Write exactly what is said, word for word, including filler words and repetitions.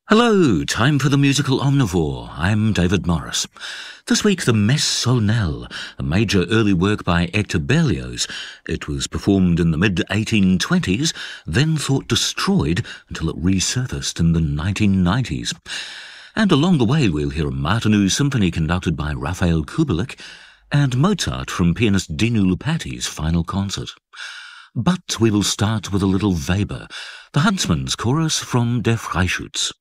Hello, time for the musical omnivore. I'm David Morris. This week, the Messe Solennelle, a major early work by Hector Berlioz. It was performed in the mid eighteen twenties, then thought destroyed until it resurfaced in the nineteen nineties. And along the way, we'll hear a Martinů symphony conducted by Rafael Kubelik and Mozart from pianist Dinu Lupati's final concert. But we will start with a little Weber, the Huntsman's chorus from Der Freischütz.